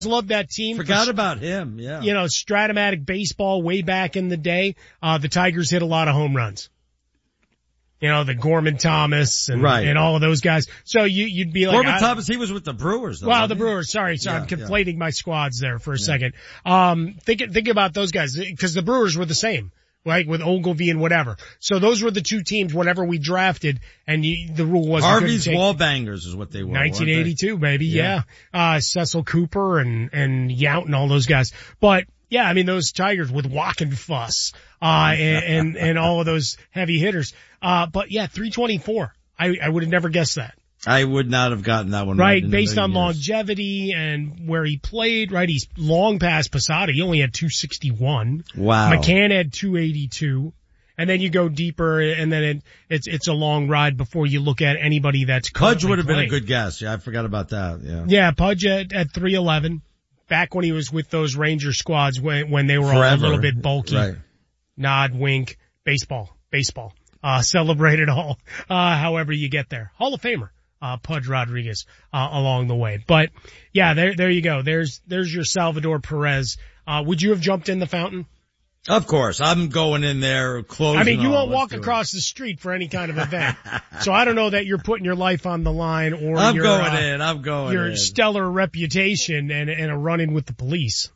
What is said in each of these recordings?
loved that team. Forgot about him, yeah. You know, Stratomatic baseball way back in the day. The Tigers hit a lot of home runs. You know, the Gorman Thomas and all of those guys. So you'd be like, Gorman Thomas, he was with the Brewers, though. Well, the Brewers, sorry, I'm conflating my squads there for a second. Think about those guys, because the Brewers were the same, right, with Ogilvy and whatever. So those were the two teams whenever we drafted, and the rule was Harvey's Wallbangers is what they were. 1982, baby, yeah. Cecil Cooper and Yount and all those guys. But yeah, I mean, those Tigers with Wockenfuss, and all of those heavy hitters. But yeah, 324. I would have never guessed that. I would not have gotten that one right. Based on longevity and where he played, right? He's long past Posada. He only had 261. Wow. McCann had 282. And then you go deeper, and then it's a long ride before you look at anybody that's Pudge would have playing. been a good guess. Yeah, I forgot about that. Yeah. Yeah, Pudge at 311. Back when he was with those Ranger squads when they were all a little bit bulky. Right. Nod, wink, baseball. Celebrate it all, however you get there. Hall of Famer, Pudge Rodriguez, along the way. But yeah, there you go. There's your Salvador Perez. Would you have jumped in the fountain? Of course. I'm going in there closing. I mean, you won't walk across the street for any kind of event. So I don't know that you're putting your life on the line or I'm your stellar reputation and a run-in with the police.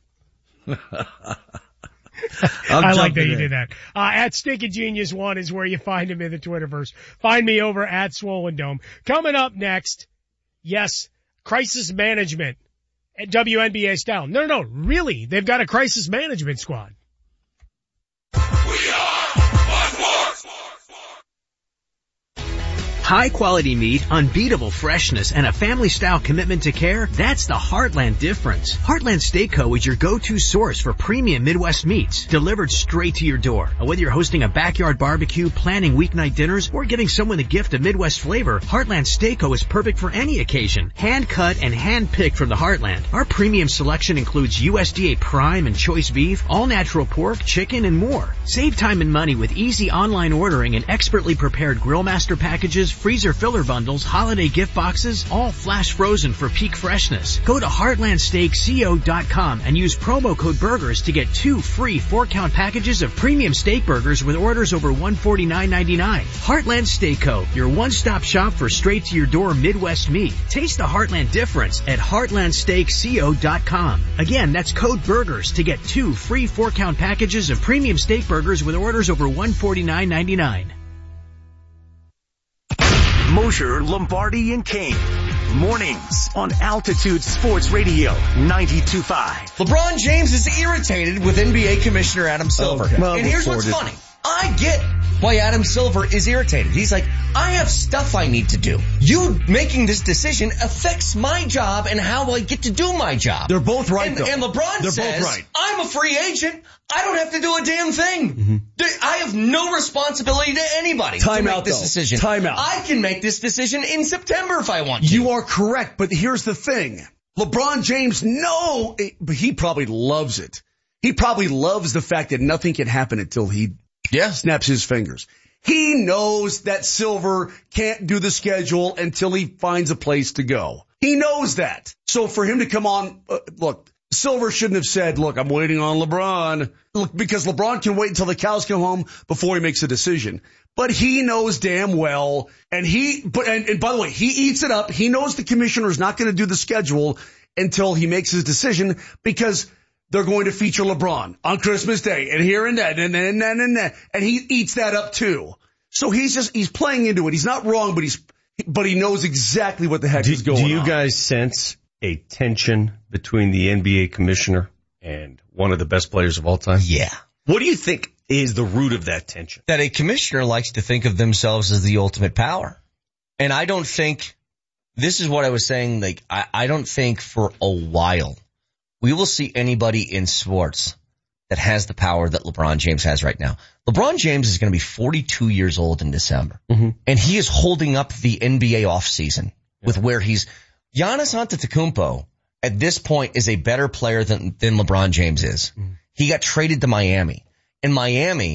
I like that you did that. At Stinking Genius 1 is where you find him in the Twitterverse. Find me over at Swollen Dome. Coming up next, yes, crisis management at WNBA style. No, really. They've got a crisis management squad. We are One High quality meat, unbeatable freshness, and a family style commitment to care, that's the Heartland difference. Heartland Steak Co. is your go-to source for premium Midwest meats, delivered straight to your door. Whether you're hosting a backyard barbecue, planning weeknight dinners, or giving someone a gift of Midwest flavor, Heartland Steak Co. is perfect for any occasion. Hand cut and hand picked from the Heartland. Our premium selection includes USDA prime and choice beef, all natural pork, chicken, and more. Save time and money with easy online ordering and expertly prepared grill master packages, freezer filler bundles, holiday gift boxes, all flash frozen for peak freshness. Go to heartlandsteakco.com and use promo code BURGERS to get 2 free 4-count packages of premium steak burgers with orders over $149.99. Heartland Steak Co., your one-stop shop for straight-to-your-door Midwest meat. Taste the Heartland difference at heartlandsteakco.com. Again, that's code BURGERS to get 2 free 4-count packages of premium steak burgers with orders over $149.99. Mosher, Lombardi, and Kane. Mornings on Altitude Sports Radio 92.5. LeBron James is irritated with NBA Commissioner Adam Silver. Okay. Well, and here's what's funny. I get why Adam Silver is irritated. He's like, I have stuff I need to do. You making this decision affects my job and how I get to do my job. They're both right, though. And LeBron says, both right. I'm a free agent. I don't have to do a damn thing. Mm-hmm. I have no responsibility to anybody to make this decision. Time out. I can make this decision in September if I want to. You are correct, but here's the thing. LeBron James, but he probably loves it. He probably loves the fact that nothing can happen until he snaps his fingers. He knows that Silver can't do the schedule until he finds a place to go. He knows that. So for him to come on, look, Silver shouldn't have said, look, I'm waiting on LeBron. Look, because LeBron can wait until the cows come home before he makes a decision. But he knows damn well, and by the way, he eats it up. He knows the commissioner is not going to do the schedule until he makes his decision because they're going to feature LeBron on Christmas Day and here and that and he eats that up too. So he's playing into it. He's not wrong, but he knows exactly what the heck is going on. Do you guys sense a tension between the NBA commissioner and one of the best players of all time? Yeah. What do you think is the root of that tension? That a commissioner likes to think of themselves as the ultimate power. And I don't think, this is what I was saying, like, I don't think for a while we will see anybody in sports that has the power that LeBron James has right now. LeBron James is going to be 42 years old in December. Mm-hmm. And he is holding up the NBA offseason with where he's, Giannis Antetokounmpo at this point is a better player than LeBron James is. Mm-hmm. He got traded to Miami. In Miami,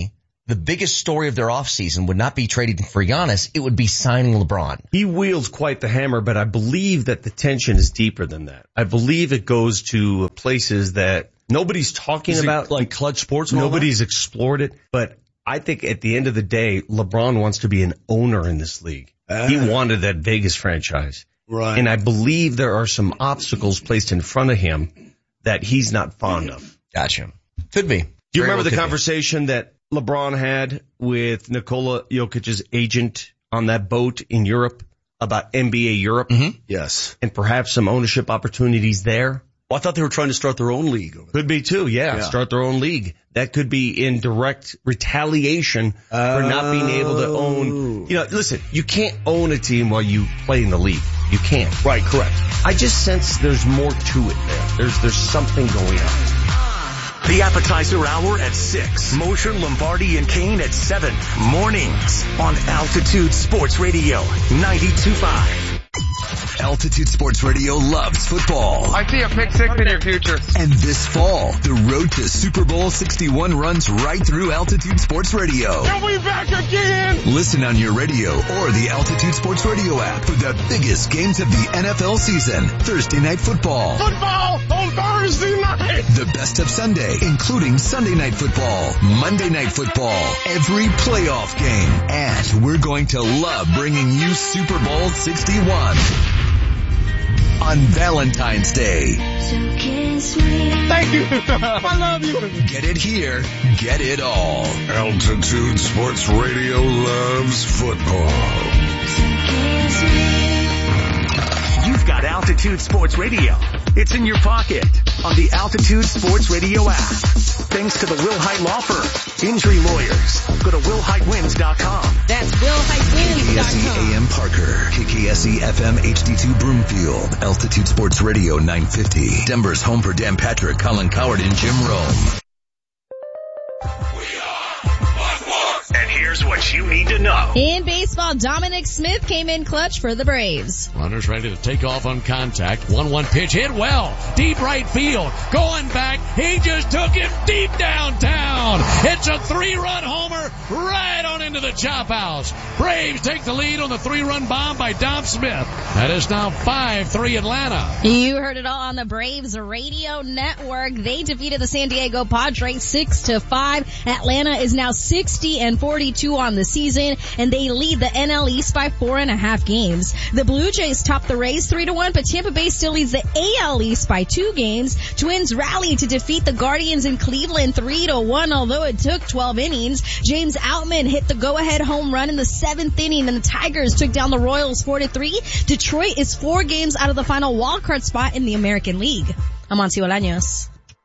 the biggest story of their offseason would not be trading for Giannis. It would be signing LeBron. He wields quite the hammer, but I believe that the tension is deeper than that. I believe it goes to places that nobody's talking about. Like Clutch Sports? Nobody's explored it. But I think at the end of the day, LeBron wants to be an owner in this league. He wanted that Vegas franchise. Right. And I believe there are some obstacles placed in front of him that he's not fond of. Gotcha. Could be. Do you remember the conversation that LeBron had with Nikola Jokic's agent on that boat in Europe about NBA Europe? Mm-hmm. Yes. And perhaps some ownership opportunities there? Well, I thought they were trying to start their own league. Could be too, yeah. Start their own league. That could be in direct retaliation for not being able to own. You know, listen, you can't own a team while you play in the league. You can't. Right, correct. I just sense there's more to it there. There's something going on. The appetizer hour at 6. Mosher, Lombardi, and Kane at 7. Mornings on Altitude Sports Radio 92.5. Altitude Sports Radio loves football. I see a pick six in your future. And this fall, the road to Super Bowl 61 runs right through Altitude Sports Radio. Are we back again? Listen on your radio or the Altitude Sports Radio app for the biggest games of the NFL season. Thursday Night Football. Football on Thursday night. The best of Sunday, including Sunday Night Football, Monday Night Football, every playoff game. And we're going to love bringing you Super Bowl 61 on Valentine's Day. Thank you. I love you. Get it here, get it all. Altitude Sports Radio loves football. You've got Altitude Sports Radio. It's in your pocket on the Altitude Sports Radio app. Thanks to the Will Height Law Firm. Injury lawyers. Go to willheightwins.com. That's willheightwins.com. KKSE AM Parker. KKSE FM HD2 Broomfield. Altitude Sports Radio 950. Denver's home for Dan Patrick, Colin Coward, and Jim Rome. And here's what you need to know. In baseball, Dominic Smith came in clutch for the Braves. Runners ready to take off on contact. 1-1 pitch hit well. Deep right field. Going back. He just took it deep downtown. It's a 3-run homer right on into the chop house. Braves take the lead on the 3-run bomb by Dom Smith. That is now 5-3 Atlanta. You heard it all on the Braves radio network. They defeated the San Diego Padres 6-5. Atlanta is now 60-42 on the season, and they lead the NL East by 4.5 games. The Blue Jays top the Rays 3-1, but Tampa Bay still leads the AL East by 2 games. Twins rally to defeat the Guardians in Cleveland 3-1, although it took 12 innings. James Outman hit the go-ahead home run in the 7th inning, and the Tigers took down the Royals 4-3. Detroit is 4 games out of the final wildcard spot in the American League. I'm Amancio Olaños.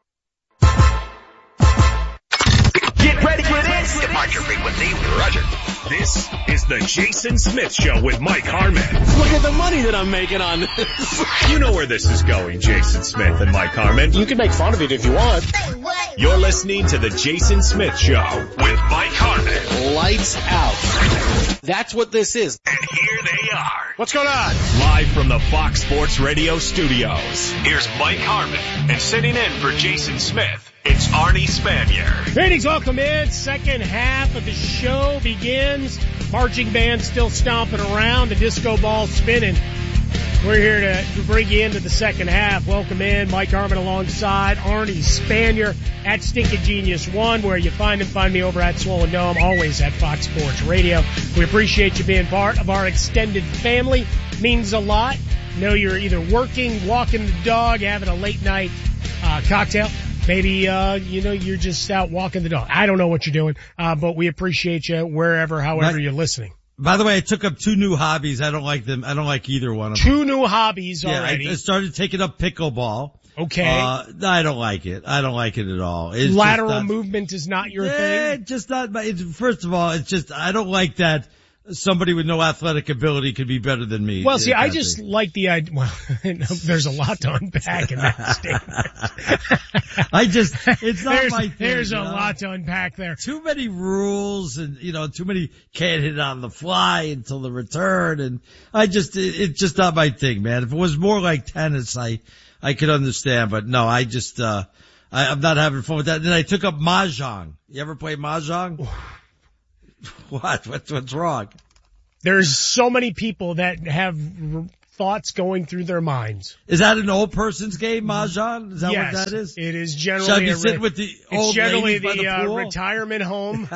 Get ready for this. Departure frequency, Roger. This is the Jason Smith Show with Mike Harmon. Look at the money that I'm making on this. You know where this is going, Jason Smith and Mike Harmon. You can make fun of it if you want. You're listening to the Jason Smith Show with Mike Harmon. Lights out. That's what this is. And here they are. What's going on? Live from the Fox Sports Radio studios. Here's Mike Harmon. And sitting in for Jason Smith, it's Arnie Spanier. Greetings, welcome in. Second half of the show begins. Marching band still stomping around, the disco ball spinning. We're here to bring you into the second half. Welcome in. Mike Harmon alongside Arnie Spanier at Stinkin' Genius 1, where you find him. Find me over at Swollen Dome, always at Fox Sports Radio. We appreciate you being part of our extended family. Means a lot. Know you're either working, walking the dog, having a late night cocktail. Maybe, you're just out walking the dog. I don't know what you're doing, but we appreciate you wherever, however you're listening. By the way, I took up 2 new hobbies. I don't like them. I don't like either one of them. 2 new hobbies already. I started taking up pickleball. Okay. I don't like it. I don't like it at all. It's lateral movement is not your thing? Just not. First of all, it's just, I don't like that somebody with no athletic ability could be better than me. Well, see, I just like the idea. Well, there's a lot to unpack in that statement. It's not my thing. There's a lot to unpack there. Too many rules and, too many can't hit on the fly until the return. And it's just not my thing, man. If it was more like tennis, I could understand, but no, I'm not having fun with that. Then I took up Mahjong. You ever play Mahjong? What's wrong? There's so many people that have thoughts going through their minds. Is that an old person's game, Mahjong? Is that yes, what that is? It is generally. Shall you sit with the old generally ladies by the pool? Retirement home.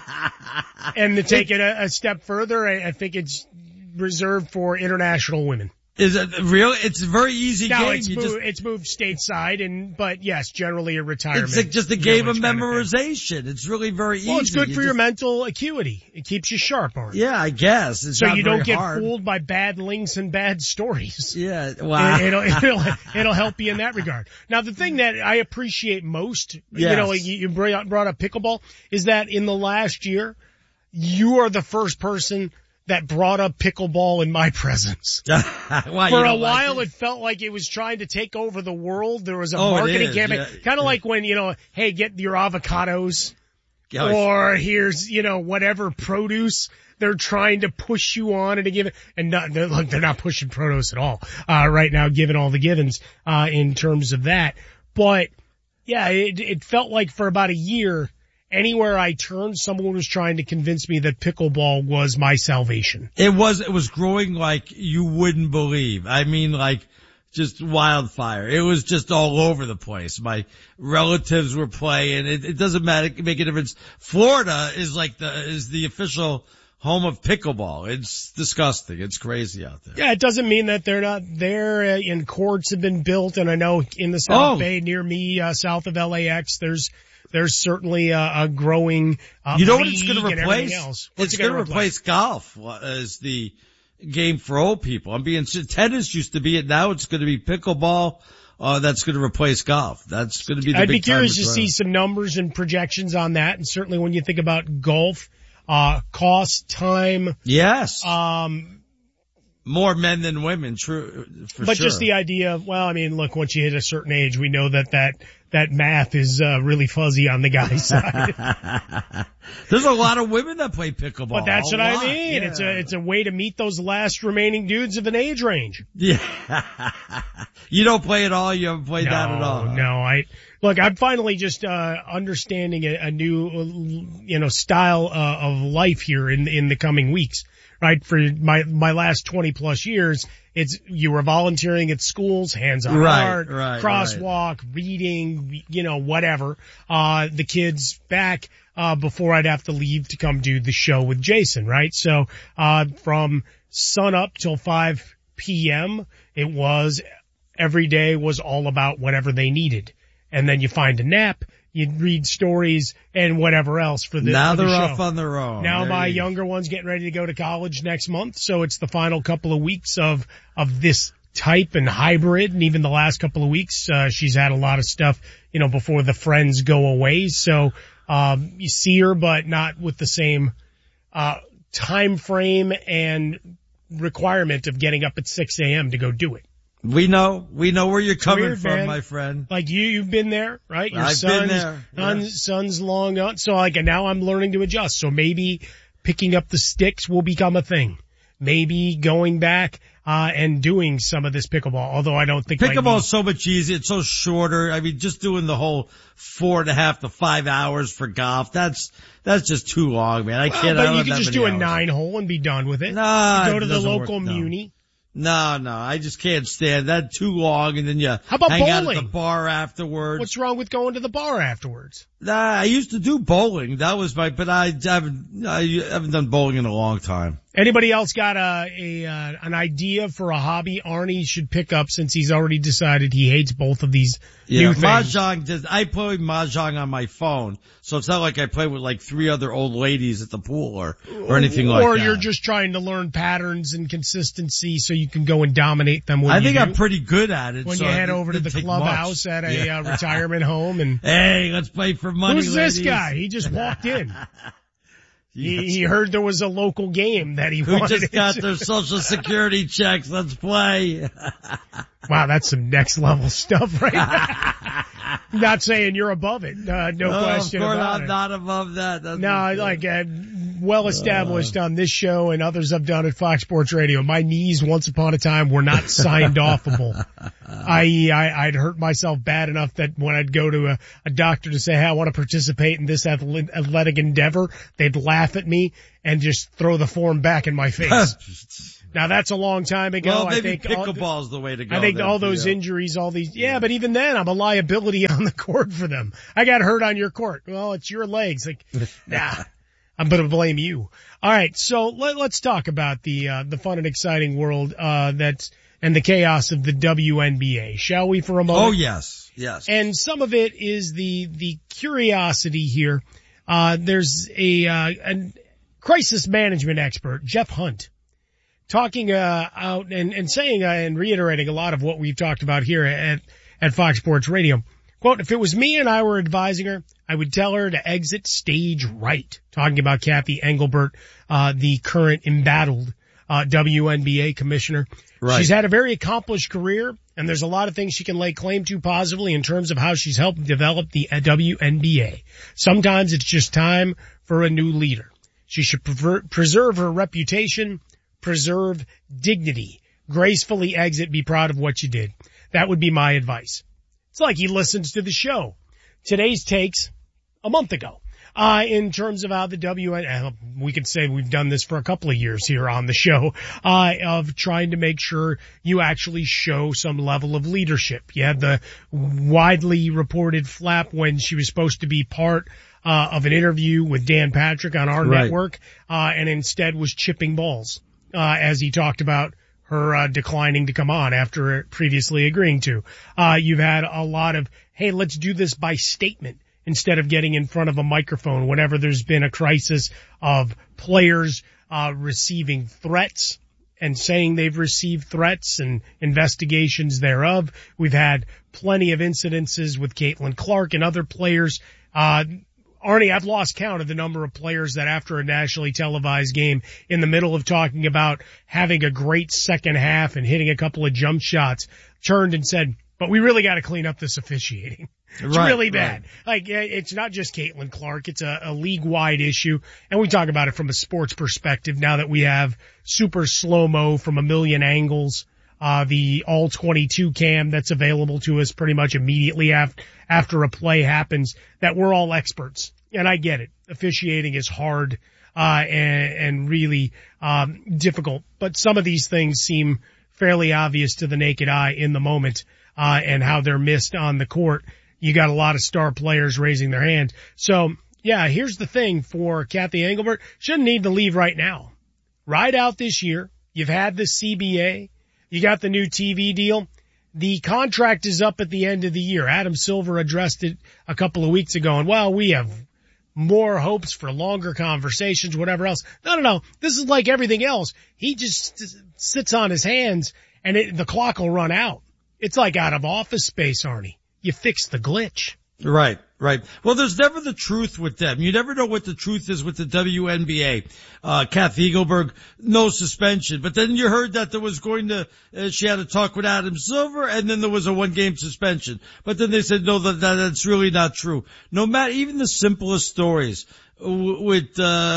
And to take it a step further, I think it's reserved for international women. Is it real? It's a very easy game. It's moved stateside, but yes, generally a retirement. It's like just a game of memorization. It's really very easy. Well, it's good for your mental acuity. It keeps you sharp, Art. Yeah, I guess. It's so not you don't very get hard. fooled by bad links and bad stories. Yeah, wow. It'll help you in that regard. Now, the thing that I appreciate most, you brought up pickleball, is that in the last year, you are the first person that brought up pickleball in my presence. Why, for a while, it felt like it was trying to take over the world. There was a marketing campaign, kind of like when, hey, get your avocados, or here's, whatever produce they're trying to push you on and to give it. And they're not pushing produce at all, right now, given all the givens, in terms of that. But yeah, it felt like for about a year, anywhere I turned, someone was trying to convince me that pickleball was my salvation. It was growing like you wouldn't believe. I mean, like just wildfire. It was just all over the place. My relatives were playing. It doesn't make a difference. Florida is is the official home of pickleball. It's disgusting. It's crazy out there. Yeah, it doesn't mean that they're not there. And courts have been built, and I know in the South Bay near me, south of LAX, there's certainly a growing you know what it's going to replace? It's going to replace golf as the game for old people. Tennis used to be it. Now it's going to be pickleball. That's going to replace golf. That's going to be the I'd big be curious time to see some numbers and projections on that. And certainly when you think about golf, cost, time. Yes. More men than women, true, for but sure. Just the idea of, look, once you hit a certain age, we know that math is really fuzzy on the guy's side. There's a lot of women that play pickleball. But that's what I mean. Yeah. It's a way to meet those last remaining dudes of an age range. Yeah. You don't play at all? You haven't played that at all? No, I'm finally just understanding a new, style of life here in the coming weeks. Right? For my last 20 plus years, you were volunteering at schools, hands-on art, crosswalk, reading, whatever. The kids back, before I'd have to leave to come do the show with Jason, right? So, from sun up till 5 p.m., every day was all about whatever they needed. And then you find a nap. You'd read stories and whatever else for the Now they're show. off on their own. Now my younger one's getting ready to go to college next month, so it's the final couple of weeks of this type and hybrid, and even the last couple of weeks, she's had a lot of stuff, before the friends go away. So, you see her, but not with the same, time frame and requirement of getting up at 6 a.m. to go do it. We know where you're coming from, man. My friend. Like you've been there, right? I've been there. Son's long gone. So now I'm learning to adjust. So maybe picking up the sticks will become a thing. Maybe going back, and doing some of this pickleball, although I don't think pickleball is so much easier. It's so shorter. I mean, just doing the whole 4.5 to 5 hours for golf, that's just too long, man. I can't. But you can just do a 9-hole and be done with it. Nah, go to the local muni. No, I just can't stand that. Too long, and then you How about hang bowling? out at the bar afterwards. What's wrong with going to the bar afterwards? Nah, I used to do bowling. That was but I haven't done bowling in a long time. Anybody else got an idea for a hobby Arnie should pick up since he's already decided he hates both of these new things? Mahjong. I play Mahjong on my phone, so it's not like I play with like 3 other old ladies at the pool or anything like that. Or you're just trying to learn patterns and consistency so you can go and dominate them. I think I'm pretty good at it. When you head over to the clubhouse at a retirement home and hey, let's play for money. Who's this guy? He just walked in. He heard there was a local game that he wanted. Who just got their social security checks. Let's play. Wow, that's some next level stuff right there. Not saying you're above it. No question about it. I'm not above that. Well established on this show and others I've done at Fox Sports Radio. My knees once upon a time were not signed offable. i.e. I'd hurt myself bad enough that when I'd go to a doctor to say, hey, I want to participate in this athletic endeavor, they'd laugh at me and just throw the form back in my face. Now that's a long time ago. Well, I think pickleball's the way to go. I think then, all those injuries, but even then I'm a liability on the court for them. I got hurt on your court. Well, it's your legs. Like, nah, I'm going to blame you. All right. So let's talk about the fun and exciting world, and the chaos of the WNBA, shall we, for a moment? Oh, yes. Yes. And some of it is the curiosity here. There's a crisis management expert, Jeff Hunt, talking out and saying and reiterating a lot of what we've talked about here at Fox Sports Radio. Quote, if it was me and I were advising her, I would tell her to exit stage right. Talking about Kathy Engelbert, the current embattled WNBA commissioner. Right. She's had a very accomplished career, and there's a lot of things she can lay claim to positively in terms of how she's helped develop the WNBA. Sometimes it's just time for a new leader. She should preserve her reputation, preserve dignity, gracefully exit, be proud of what you did. That would be my advice. It's like he listens to the show. Today's takes a month ago. In terms of how the we could say we've done this for a couple of years here on the show, of trying to make sure you actually show some level of leadership. You had the widely reported flap when she was supposed to be part of an interview with Dan Patrick on our network, and instead was chipping balls, as he talked about her declining to come on after previously agreeing to. You've had a lot of, hey, let's do this by statement instead of getting in front of a microphone whenever there's been a crisis of players receiving threats and saying they've received threats and investigations thereof. We've had plenty of incidences with Caitlin Clark and other players. Arnie, I've lost count of the number of players that after a nationally televised game, in the middle of talking about having a great second half and hitting a couple of jump shots, turned and said, but we really got to clean up this officiating. It's really bad. Like, it's not just Caitlin Clark. It's a league-wide issue. And we talk about it from a sports perspective now that we have super slow-mo from a million angles, the all 22 cam that's available to us pretty much immediately after a play happens, that we're all experts. And I get it. Officiating is hard, and really, difficult. But some of these things seem fairly obvious to the naked eye in the moment, and how they're missed on the court. You got a lot of star players raising their hand. So, yeah, here's the thing for Kathy Engelbert. Shouldn't need to leave right now. Ride out this year. You've had the CBA. You got the new TV deal. The contract is up at the end of the year. Adam Silver addressed it a couple of weeks ago, and, well, we have more hopes for longer conversations, whatever else. No. This is like everything else. He just sits on his hands, and the clock will run out. It's like out of Office Space, Arnie. You fix the glitch. Right. Well, there's never the truth with them. You never know what the truth is with the WNBA. Kathy Engelbert, no suspension. But then you heard that there was she had a talk with Adam Silver, and then there was a 1-game suspension. But then they said, no, that's really not true. No matter, even the simplest stories with,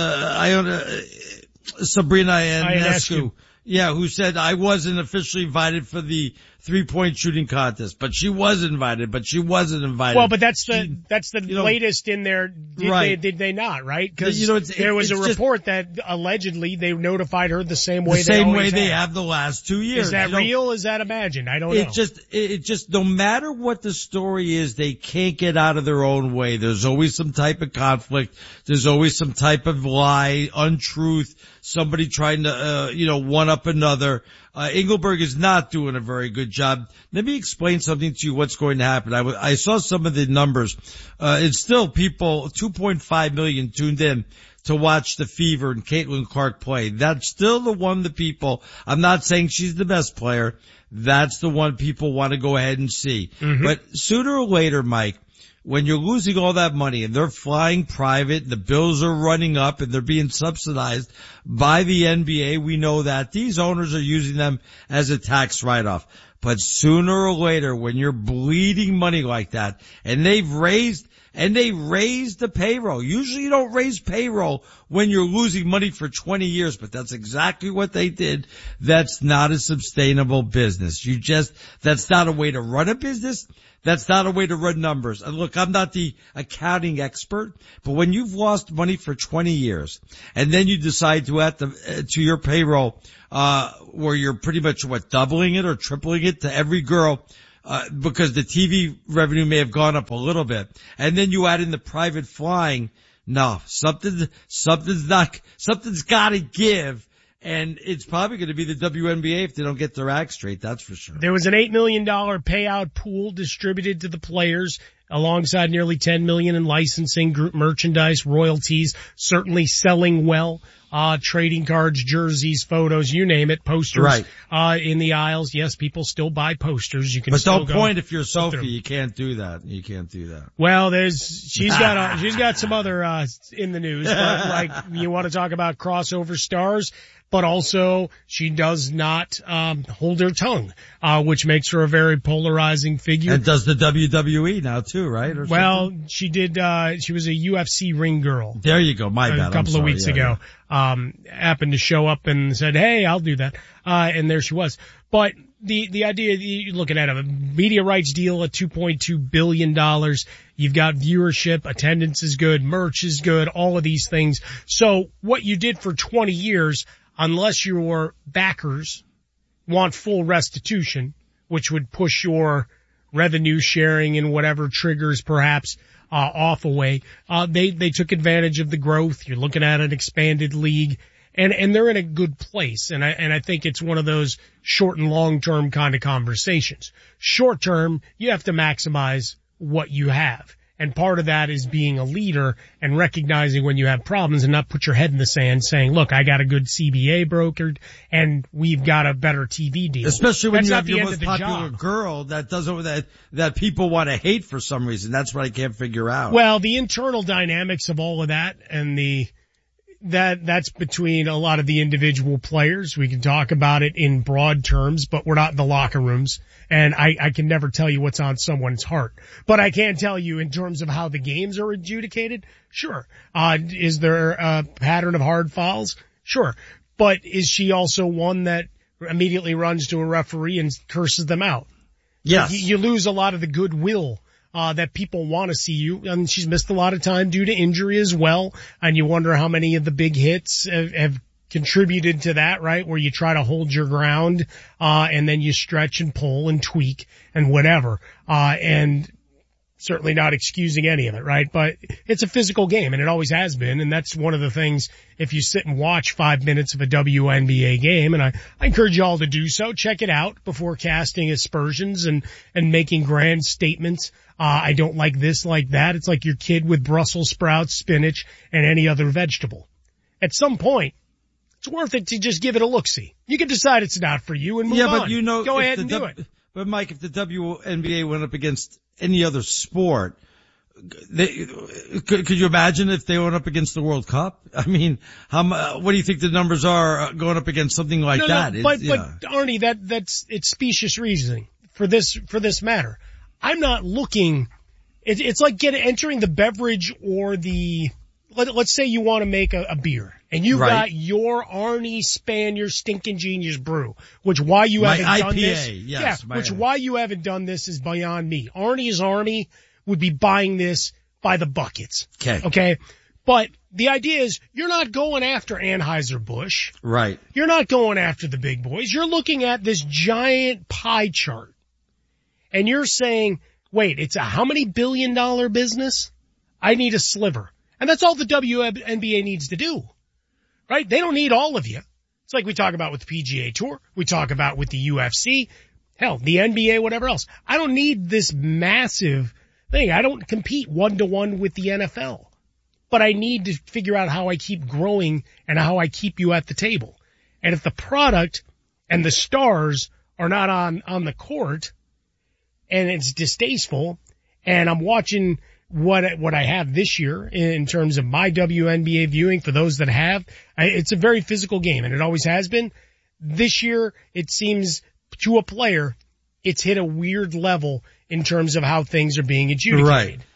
Sabrina Ionescu. Yeah, who said, I wasn't officially invited for the 3-point shooting contest, but she was invited, Well, but that's the latest in there. Did they not, right? Because there was a report that allegedly they notified her the same way they have the last 2 years. Is that real? Is that imagined? I don't know. It just, no matter what the story is, they can't get out of their own way. There's always some type of conflict. There's always some type of lie, untruth, somebody trying to, one up another. Engelberg is not doing a very good job. Let me explain something to you what's going to happen. I saw some of the numbers. It's still 2.5 million tuned in to watch the Fever and Caitlin Clark play. That's still the one that people, I'm not saying she's the best player. That's the one people want to go ahead and see. Mm-hmm. But sooner or later, Mike, when you're losing all that money and they're flying private, the bills are running up and they're being subsidized by the NBA, we know that these owners are using them as a tax write-off. But sooner or later, when you're bleeding money like that, and they've raised and they raised the payroll. Usually you don't raise payroll when you're losing money for 20 years, but that's exactly what they did. That's not a sustainable business. That's not a way to run a business. That's not a way to run numbers. And look, I'm not the accounting expert, but when you've lost money for 20 years and then you decide to add to your payroll, where you're pretty much doubling it or tripling it to every girl, because the TV revenue may have gone up a little bit, and then you add in the private flying. No, something's gotta give. And it's probably going to be the WNBA if they don't get their act straight, that's for sure. There was an $8 million payout pool distributed to the players alongside nearly $10 million in licensing, group merchandise, royalties, certainly selling well, trading cards, jerseys, photos, you name it, posters, in the aisles. Yes, people still buy posters. You can still don't point if you're Sophie. You can't do that. You can't do that. Well, she's got some other, in the news, but like you want to talk about crossover stars. But also, she does not hold her tongue, which makes her a very polarizing figure. And does the WWE now too, right? She did. She was a UFC ring girl. There you go. My bad. A couple of weeks ago, happened to show up and said, "Hey, I'll do that," and there she was. But the idea, you're looking at a media rights deal at $2.2 billion. You've got viewership, attendance is good, merch is good, all of these things. So what you did for 20 years. Unless your backers want full restitution, which would push your revenue sharing and whatever triggers perhaps off away, they took advantage of the growth. You're looking at an expanded league, and they're in a good place. And I think it's one of those short and long term kind of conversations. Short term, you have to maximize what you have. And part of that is being a leader and recognizing when you have problems and not put your head in the sand saying, look, I got a good CBA brokered and we've got a better TV deal. Especially when you have your most popular girl that people want to hate for some reason. That's what I can't figure out. Well, the internal dynamics of all of that and that's between a lot of the individual players. We can talk about it in broad terms, but we're not in the locker rooms. And I can never tell you what's on someone's heart. But I can tell you in terms of how the games are adjudicated, sure. Is there a pattern of hard fouls? Sure. But is she also one that immediately runs to a referee and curses them out? Yes. You lose a lot of the goodwill that people want to see you. And she's missed a lot of time due to injury as well. And you wonder how many of the big hits have contributed to that, right? Where you try to hold your ground, and then you stretch and pull and tweak and whatever. And certainly not excusing any of it, right? But it's a physical game and it always has been. And that's one of the things, if you sit and watch 5 minutes of a WNBA game, and I encourage you all to do so, check it out before casting aspersions and making grand statements. I don't like this, like that. It's like your kid with Brussels sprouts, spinach, and any other vegetable. At some point, it's worth it to just give it a look-see. You can decide it's not for you and move on. Yeah, but go ahead and do it. But Mike, if the WNBA went up against any other sport, could you imagine if they went up against the World Cup? I mean, what do you think the numbers are going up against something like that? But Arnie, it's specious reasoning for this matter. I'm not looking. It's like entering the beverage or let's say you want to make a beer and you got your Arnie Spanier Stinking Genius brew, which why you haven't done this. Yes, why you haven't done this is beyond me. Arnie's Army would be buying this by the buckets. Okay. But the idea is you're not going after Anheuser-Busch. Right. You're not going after the big boys. You're looking at this giant pie chart and you're saying, wait, it's a how many $billion business? I need a sliver. And that's all the WNBA needs to do, right? They don't need all of you. It's like we talk about with the PGA Tour. We talk about with the UFC. Hell, the NBA, whatever else. I don't need this massive thing. I don't compete 1-to-1 with the NFL. But I need to figure out how I keep growing and how I keep you at the table. And if the product and the stars are not on the court and it's distasteful and I'm watching what I have this year in terms of my WNBA viewing for those that have, it's a very physical game and it always has been. This year, it seems to a player, it's hit a weird level in terms of how things are being adjudicated. Right.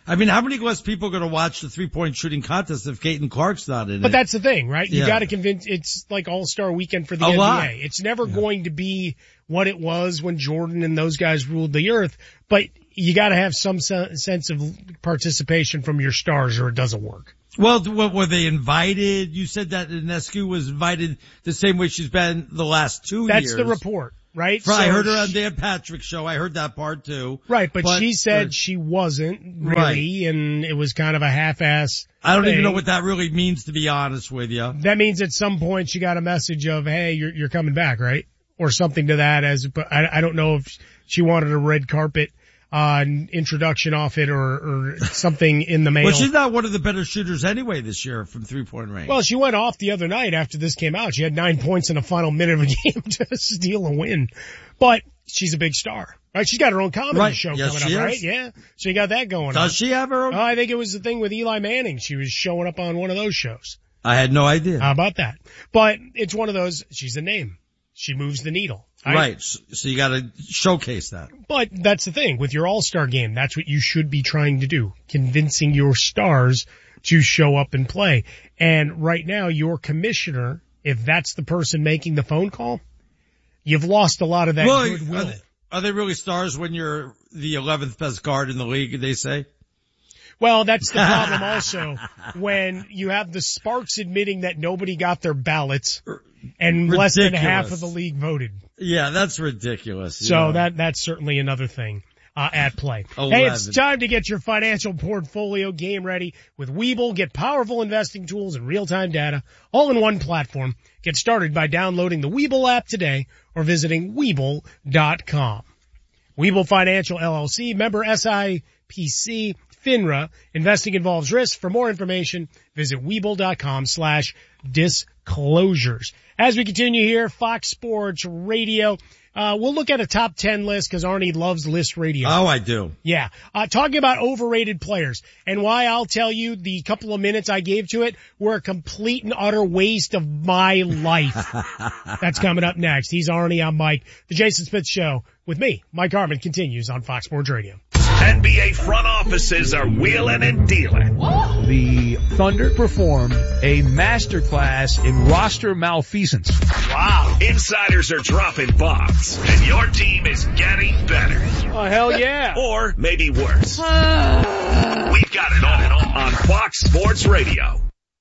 I mean, how many less people are going to watch the 3-point shooting contest if Caitlin Clark's not in it? But that's the thing, right? You Yeah. got to convince. It's like All-Star Weekend for the A NBA. lot. It's never going to be what it was when Jordan and those guys ruled the earth. But you got to have some sense of participation from your stars, or it doesn't work. Well, were they invited? You said that Ionescu was invited the same way she's been the last 2 years. That's the report, right? I heard her on Dan Patrick's show. I heard that part too. Right, but she said she wasn't really, and it was kind of a half-ass I don't even thing. know what that really means, to be honest with you. That means at some point she got a message of, hey, you're coming back, right? Or something to that but I don't know if she wanted a red carpet introduction off it or something in the mail. Well, she's not one of the better shooters anyway this year from 3-point range. Well, she went off the other night after this came out. She had 9 points in the final minute of a game to steal a win. But she's a big star, right? She's got her own comedy show coming up, right? Yeah. She got that going on. Does she have her own? Oh, I think it was the thing with Eli Manning. She was showing up on one of those shows. I had no idea. How about that? But it's one of those, she's a name. She moves the needle. Right. So you gotta showcase that. But that's the thing with your all-star game. That's what you should be trying to do. Convincing your stars to show up and play. And right now, your commissioner, if that's the person making the phone call, you've lost a lot of that goodwill. Are they really stars when you're the 11th best guard in the league, they say? Well, that's the problem also when you have the Sparks admitting that nobody got their ballots and less than half of the league voted. Yeah, that's ridiculous. So that's certainly another thing at play. 11. Hey, it's time to get your financial portfolio game ready with Webull. Get powerful investing tools and real-time data all in one platform. Get started by downloading the Webull app today or visiting Webull.com. Webull Financial LLC, member SIPC, FINRA. Investing involves risk. For more information, visit Webull.com/disclosures. As we continue here, Fox Sports Radio, we'll look at a top 10 list because Arnie loves list radio. Oh, I do. Yeah. Talking about overrated players and why I'll tell you the couple of minutes I gave to it were a complete and utter waste of my life. That's coming up next. He's Arnie. I'm Mike. The Jason Smith Show with me, Mike Harmon, continues on Fox Sports Radio. NBA front offices are wheeling and dealing. The Thunder performed a masterclass in roster malfeasance. Wow. Insiders are dropping bombs, and your team is getting better. Oh, hell yeah. Or maybe worse. We've got it all on Fox Sports Radio.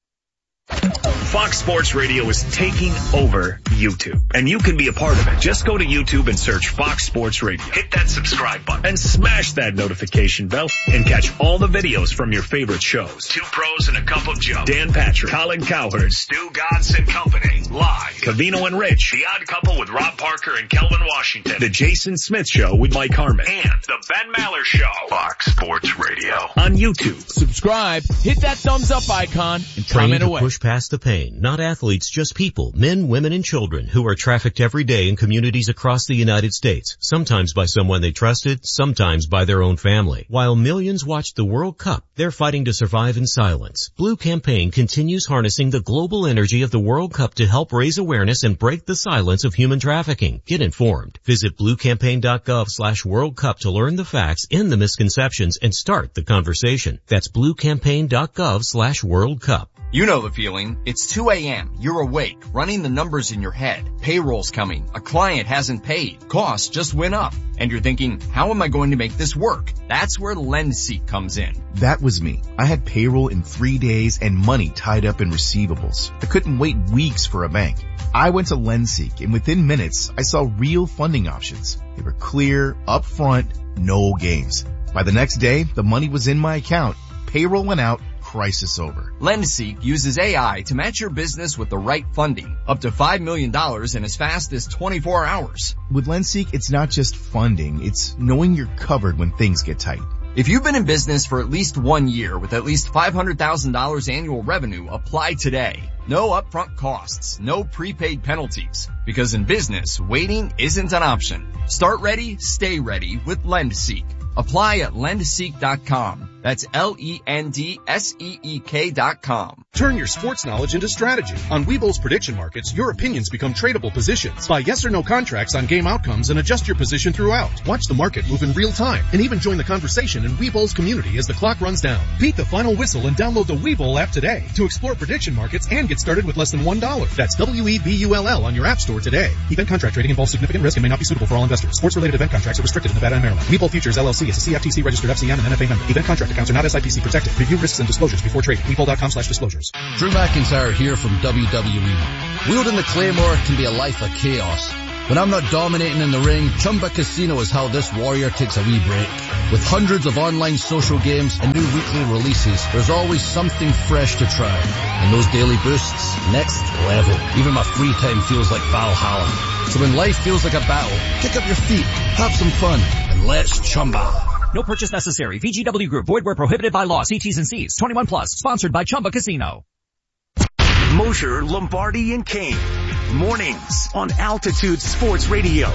Fox Sports Radio is taking over YouTube, and you can be a part of it. Just go to YouTube and search Fox Sports Radio. Hit that subscribe button and smash that notification bell and catch all the videos from your favorite shows. Two Pros and a Cup of Joe, Dan Patrick, Colin Cowherd, Stu Godson Company, live. Cavino and Rich, The Odd Couple with Rob Parker and Kelvin Washington, The Jason Smith Show with Mike Harmon, and The Ben Maller Show. Fox Sports Radio on YouTube. Subscribe, hit that thumbs up icon, and comment away. Push past the pain. Not athletes, just people, men, women, and children who are trafficked every day in communities across the United States, sometimes by someone they trusted, sometimes by their own family. While millions watch the World Cup, they're fighting to survive in silence. Blue Campaign continues harnessing the global energy of the World Cup to help raise awareness and break the silence of human trafficking. Get informed. Visit bluecampaign.gov/World Cup to learn the facts, end the misconceptions, and start the conversation. That's bluecampaign.gov/World Cup. You know the feeling. It's 2 a.m. You're awake, running the numbers in your head. Payroll's coming. A client hasn't paid. Costs just went up. And you're thinking, how am I going to make this work? That's where LendSeek comes in. That was me. I had payroll in 3 days and money tied up in receivables. I couldn't wait weeks for a bank. I went to LendSeek, and within minutes, I saw real funding options. They were clear, upfront, no games. By the next day, the money was in my account. Payroll went out. Crisis over. LendSeek uses AI to match your business with the right funding, up to $5 million in as fast as 24 hours. With LendSeek, it's not just funding, it's knowing you're covered when things get tight. If you've been in business for at least 1 year with at least $500,000 annual revenue, apply today. No upfront costs, no prepaid penalties. Because in business, waiting isn't an option. Start ready, stay ready with LendSeek. Apply at lendseek.com. That's LENDSEEK.com. Turn your sports knowledge into strategy. On Webull's prediction markets, your opinions become tradable positions. Buy yes or no contracts on game outcomes and adjust your position throughout. Watch the market move in real time and even join the conversation in Webull's community as the clock runs down. Beat the final whistle and download the Webull app today to explore prediction markets and get started with less than $1. That's WEBULL on your app store today. Event contract trading involves significant risk and may not be suitable for all investors. Sports-related event contracts are restricted in Nevada and Maryland. Webull Futures LLC is a CFTC registered FCM and NFA member. Event contract accounts are not SIPC protected. Review risks and disclosures before trading. Webull.com/disclosures. Drew McIntyre here from WWE. Wielding the Claymore can be a life of chaos. When I'm not dominating in the ring, Chumba Casino is how this warrior takes a wee break. With hundreds of online social games and new weekly releases, there's always something fresh to try. And those daily boosts, next level. Even my free time feels like Valhalla. So when life feels like a battle, kick up your feet, have some fun, and let's Chumba. No purchase necessary. VGW Group. Void where prohibited by law. See T's and C's. 21 plus. Sponsored by Chumba Casino. Mosher, Lombardi, and Kane. Mornings on Altitude Sports Radio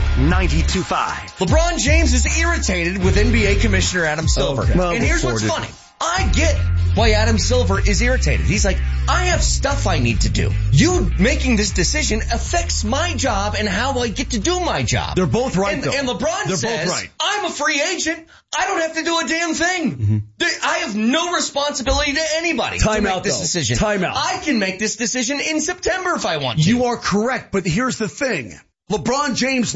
92.5. LeBron James is irritated with NBA Commissioner Adam Silver. Okay. Well, and here's what's funny. I get why Adam Silver is irritated. He's like, I have stuff I need to do. You making this decision affects my job and how I get to do my job. They're both right, though. And LeBron says, I'm a free agent. I don't have to do a damn thing. Mm-hmm. I have no responsibility to anybody to make this decision. Time out. I can make this decision in September if I want to. You are correct, but here's the thing. LeBron James,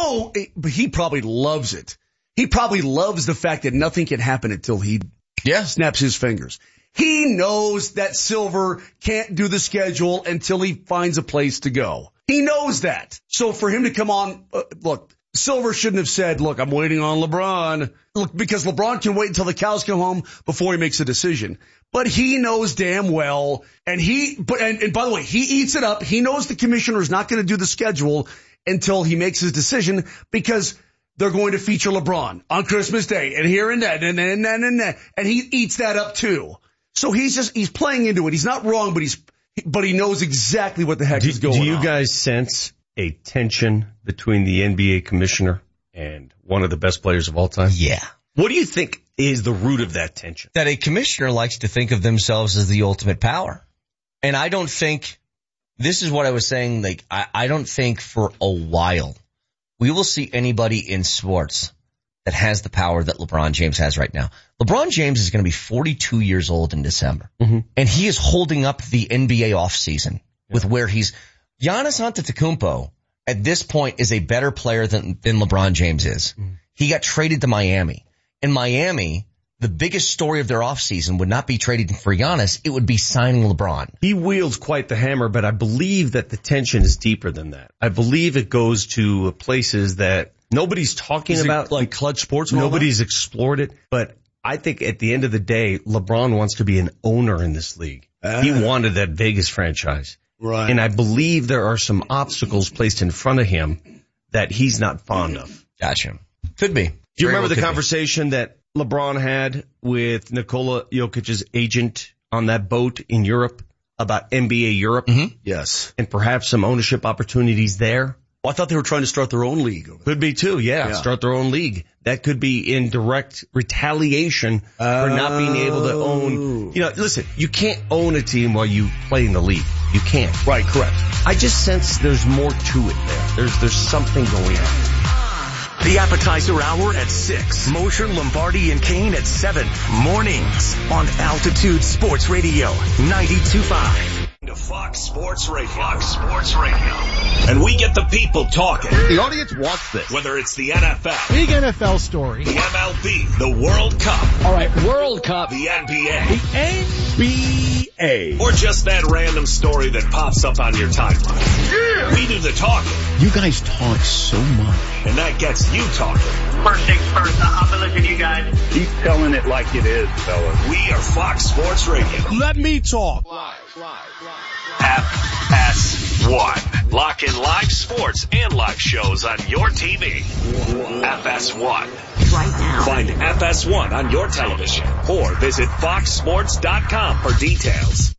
but he probably loves it. He probably loves the fact that nothing can happen until he snaps his fingers. He knows that Silver can't do the schedule until he finds a place to go. He knows that. So for him to come on, look, Silver shouldn't have said, look, I'm waiting on LeBron. Look, because LeBron can wait until the cows come home before he makes a decision. But he knows damn well, and by the way, he eats it up. He knows the commissioner is not going to do the schedule until he makes his decision because they're going to feature LeBron on Christmas Day and here and that and that. And he eats that up too. So he's playing into it. He's not wrong, but he knows exactly what the heck is going on. Do you guys sense a tension between the NBA commissioner and one of the best players of all time? Yeah. What do you think is the root of that tension? That a commissioner likes to think of themselves as the ultimate power. And I don't think, this is what I was saying, like, I don't think for a while we will see anybody in sports that has the power that LeBron James has right now. LeBron James is going to be 42 years old in December. Mm-hmm. And he is holding up the NBA offseason with where Giannis Antetokounmpo at this point is a better player than LeBron James is. Mm-hmm. He got traded to Miami. In Miami, the biggest story of their offseason would not be trading for Giannis. It would be signing LeBron. He wields quite the hammer, but I believe that the tension is deeper than that. I believe it goes to places that nobody's talking about, like Clutch Sports. Nobody's explored it, but I think at the end of the day, LeBron wants to be an owner in this league. He wanted that Vegas franchise. Right. And I believe there are some obstacles placed in front of him that he's not fond of. Gotcha. Could be. Do you remember the conversation that LeBron had with Nikola Jokic's agent on that boat in Europe about NBA Europe? Mm-hmm. Yes. And perhaps some ownership opportunities there? Well, I thought they were trying to start their own league. Could be too, yeah. Start their own league. That could be in direct retaliation for not being able to own. You know, listen, you can't own a team while you play in the league. You can't. Right, correct. I just sense there's more to it there. There's something going on. The appetizer hour at 6. Mosher, Lombardi, and Kane at 7. Mornings on Altitude Sports Radio 92.5. To Fox Sports Radio. Fox Sports Radio. And we get the people talking. The audience wants this. Whether it's the NFL. Big NFL story. The MLB. The World Cup. All right, World Cup. The NBA. The NBA. Or just that random story that pops up on your timeline. Yeah. We do the talking. You guys talk so much. And that gets you talking. First things first, I'm gonna listen to you guys. Keep telling it like it is, fellas. We are Fox Sports Radio. Let me talk. FS1. Lock in live sports and live shows on your TV. FS1. Right now. Find FS1 on your television or visit foxsports.com for details.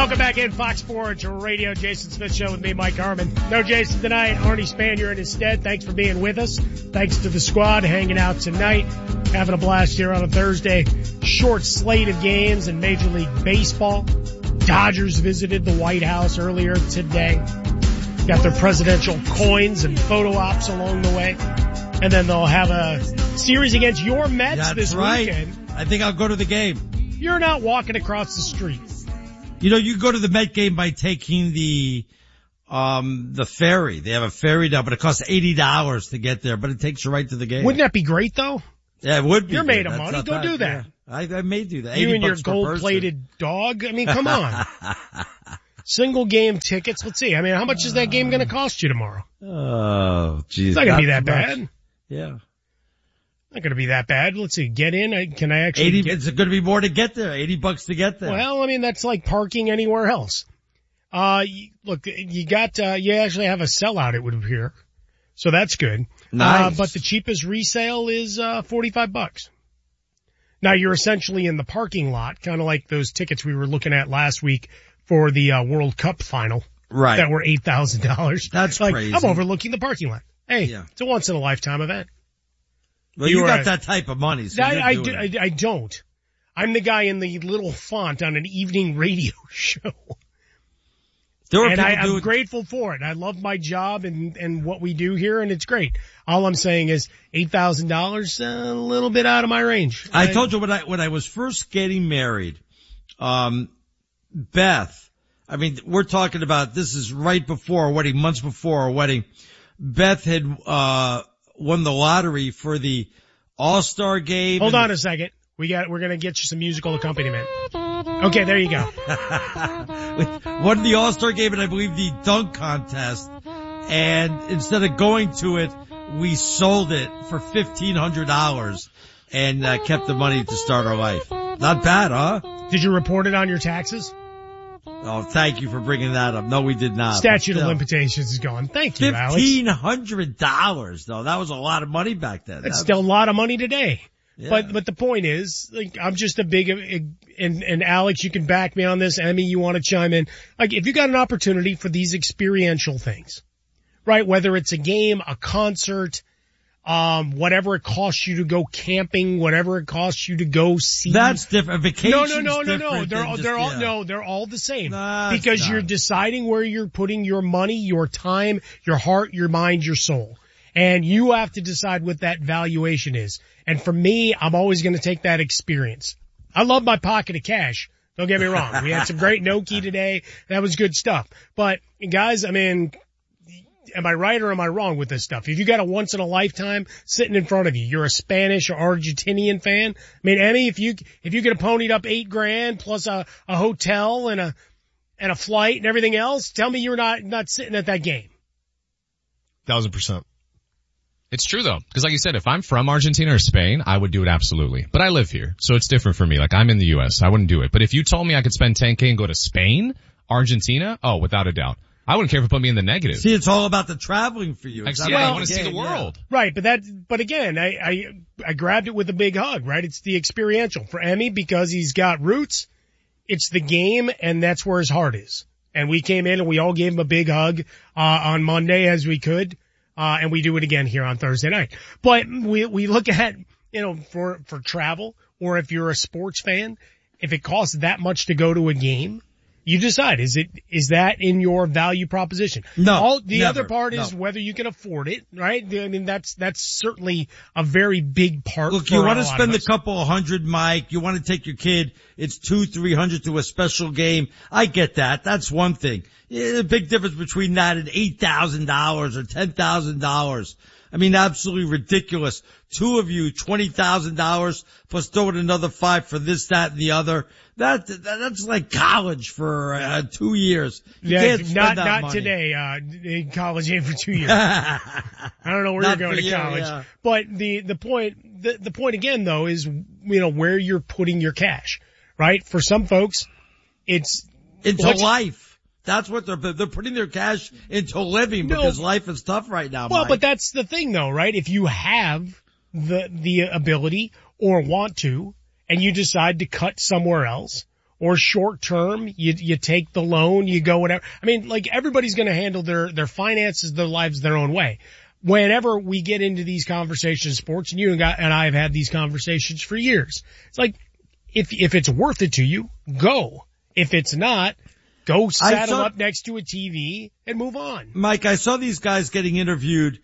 Welcome back in Fox Sports Radio. Jason Smith Show with me, Mike Harmon. No Jason tonight. Arnie Spanier in his stead. Thanks for being with us. Thanks to the squad hanging out tonight. Having a blast here on a Thursday. Short slate of games in Major League Baseball. Dodgers visited the White House earlier today. Got their presidential coins and photo ops along the way. And then they'll have a series against your Mets this weekend. I think I'll go to the game. You're not walking across the street. You know, you go to the Met game by taking the ferry. They have a ferry now, but it costs $80 to get there, but it takes you right to the game. Wouldn't that be great though? Yeah, it would be. You're made of money. Go do that. Yeah. I may do that. You and your gold-plated dog. I mean, come on. Single game tickets. Let's see. I mean, how much is that game going to cost you tomorrow? Oh, geez. It's not going to be that bad. Yeah. Not going to be that bad. Let's see. Get in. Can I actually it's going to be more to get there. $80 to get there. Well, I mean, that's like parking anywhere else. Look, you actually have a sellout, it would appear. So that's good. Nice. But the cheapest resale is, $45. Now you're essentially in the parking lot, kind of like those tickets we were looking at last week for the, World Cup final. Right. That were $8,000. That's like, crazy. I'm overlooking the parking lot. Hey, It's a once in a lifetime event. Well, you got that type of money. So I don't. I'm the guy in the little font on an evening radio show. I'm grateful for it. I love my job and what we do here, and it's great. All I'm saying is $8,000, a little bit out of my range. I told you when I was first getting married, Beth, I mean, we're talking about this is right before our wedding, months before our wedding. Beth had won the lottery for the All-Star game. Hold on a second. We're going to get you some musical accompaniment. Okay, there you go. Won the All-Star game and I believe the dunk contest. And instead of going to it, we sold it for $1,500 and kept the money to start our life. Not bad, huh? Did you report it on your taxes? Oh, thank you for bringing that up. No, we did not. Statute of limitations is gone. Thank you, Alex. $1,500 though. That was a lot of money back then. That's still a lot of money today. Yeah. But the point is, like, I'm just a big, and Alex, you can back me on this. Emmy, you want to chime in. Like, if you got an opportunity for these experiential things, right? Whether it's a game, a concert, whatever it costs you to go camping, whatever it costs you to go see. That's different. Vacation. No. They're all the same. Because you're deciding where you're putting your money, your time, your heart, your mind, your soul. And you have to decide what that valuation is. And for me, I'm always going to take that experience. I love my pocket of cash. Don't get me wrong. We had some great Noki today. That was good stuff. But guys, I mean, am I right or am I wrong with this stuff? If you got a once in a lifetime sitting in front of you, you're a Spanish or Argentinian fan. I mean, Emmy, if you could have ponied up $8,000 plus a hotel and a flight and everything else, tell me you're not sitting at that game. 1,000%. It's true though, because like you said, if I'm from Argentina or Spain, I would do it absolutely. But I live here, so it's different for me. Like I'm in the U.S., I wouldn't do it. But if you told me I could spend $10,000 and go to Spain, Argentina, oh, without a doubt. I wouldn't care if it put me in the negative. See, it's all about the traveling for you. I want to see the world. Right, but again, I grabbed it with a big hug, right? It's the experiential. For Emmy, because he's got roots, it's the game, and that's where his heart is. And we came in and we all gave him a big hug, on Monday as we could. And we do it again here on Thursday night. But we look at, for travel, or if you're a sports fan, if it costs that much to go to a game, you decide, is that in your value proposition? No. The other part is whether you can afford it, right? I mean, that's certainly a very big part. Look, you want to spend a couple of $100, Mike. You want to take your kid. It's $200-300 to a special game. I get that. That's one thing. Yeah, a big difference between that and $8,000 or $10,000. I mean, absolutely ridiculous. Two of you, $20,000 plus throw in another $5,000 for this, that, and the other. That's like college for 2 years. You can't spend that not money. Today. College ain't for 2 years. I don't know where you're going to college, but the point again though is where you're putting your cash, right? For some folks, it's into life. That's what they're putting their cash into living because life is tough right now. Well, Mike. But that's the thing though, right? If you have the ability or want to, and you decide to cut somewhere else, or short term, you take the loan, you go whatever. I mean, like everybody's going to handle their finances, their lives their own way. Whenever we get into these conversations in sports, and you and I have had these conversations for years, it's like, if it's worth it to you, go. If it's not, go saddle up next to a TV and move on. Mike, I saw these guys getting interviewing